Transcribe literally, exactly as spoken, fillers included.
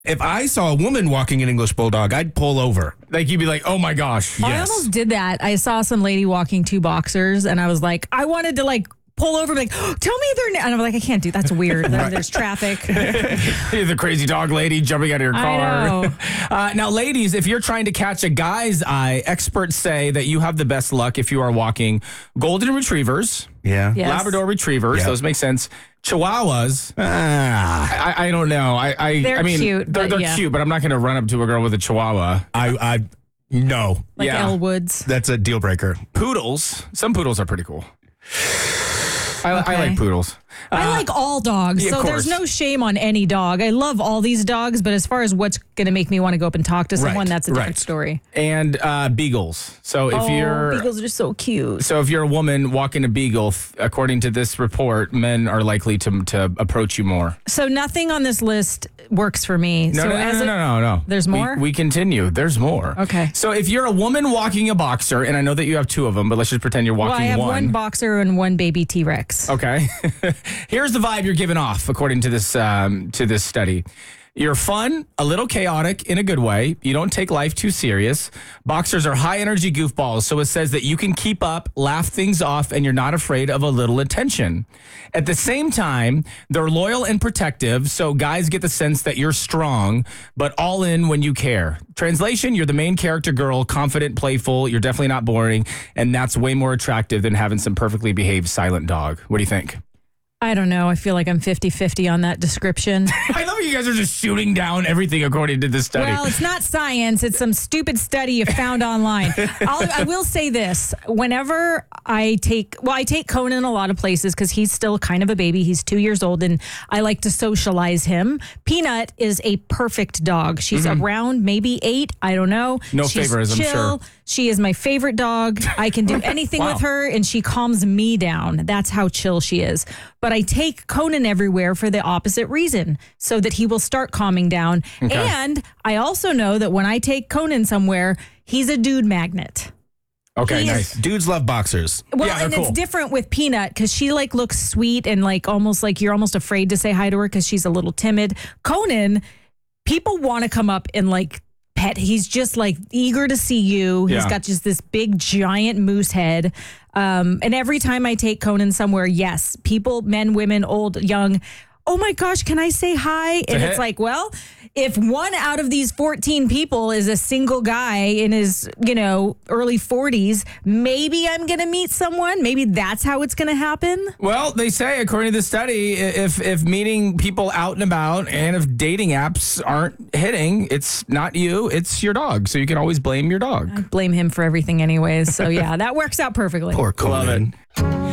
If I saw a woman walking an English Bulldog, I'd pull over. Like, you'd be like, oh my gosh. I Yes. almost did that. I saw some lady walking two boxers, and I was like, I wanted to like pull over, and be like, oh, tell me their name. And I'm like, I can't do that. That's weird. Then There's traffic. You're the crazy dog lady jumping out of your I car. know. Uh, now, ladies, if you're trying to catch a guy's eye, experts say that you have the best luck if you are walking golden retrievers, Yeah. Yes. Labrador retrievers. Yeah. Those make sense. Chihuahuas. Ah, I, I don't know. I, I, They're I mean, cute, they're, but they're yeah. cute, but I'm not going to run up to a girl with a Chihuahua. I, I, no. Like Yeah. Elle Woods. That's a deal breaker. Poodles. Some poodles are pretty cool. I, I Okay. like poodles. I like all dogs, yeah, of so there's course. no shame on any dog. I love all these dogs, but as far as what's going to make me want to go up and talk to someone, Right, that's a different right. story. And uh, beagles. So if oh, you're beagles are so cute. so if you're a woman walking a beagle, th- according to this report, men are likely to to approach you more. So nothing on this list works for me. No, so no, no, as no, a- no, no, no. There's We- more? We, continue. There's more. Okay. So if you're a woman walking a boxer, and I know that you have two of them, but let's just pretend you're Well, walking I have one. one. boxer and one baby T-Rex. Okay. Here's the vibe you're giving off, according to this um, to this study. You're fun, a little chaotic in a good way. You don't take life too serious. Boxers are high energy goofballs, so it says that you can keep up, laugh things off, and you're not afraid of a little attention. At the same time, they're loyal and protective, so guys get the sense that you're strong, but all in when you care. Translation, you're the main character girl, confident, playful, you're definitely not boring, and that's way more attractive than having some perfectly behaved silent dog. What do you think? I don't know. I feel like I'm fifty-fifty on that description. I love you guys are just shooting down everything according to this study. Well, it's not science. It's some stupid study you found online. I'll, I will say this. Whenever I take, well, I take Conan a lot of places because he's still kind of a baby. He's two years old and I like to socialize him. Peanut is a perfect dog. She's around maybe eight. I don't know. No She's favoritism, chill. sure. She is my favorite dog. I can do anything Wow. with her and she calms me down. That's how chill she is. But I take Conan everywhere for the opposite reason, so that he will start calming down. Okay. And I also know that when I take Conan somewhere, he's a dude magnet. okay, he is- nice. Dudes love boxers. Well, Yeah, they're and cool. it's different with Peanut because she like looks sweet and like almost like you're almost afraid to say hi to her because she's a little timid. Conan, people want to come up and like pet. He's just like eager to see you. He's Yeah. got just this big giant moose head. Um, and every time I take Conan somewhere, yes, people, men, women, old, young, oh my gosh, can I say hi? And hit. it's like, well, if one out of these fourteen people is a single guy in his, you know, early forties, maybe I'm going to meet someone. Maybe that's how it's going to happen. Well, they say, according to the study, i- if if meeting people out and about and if dating apps aren't hitting, it's not you, it's your dog. So you can always blame your dog. Blame him for everything anyways. So yeah, that works out perfectly. Poor Love Conan. it.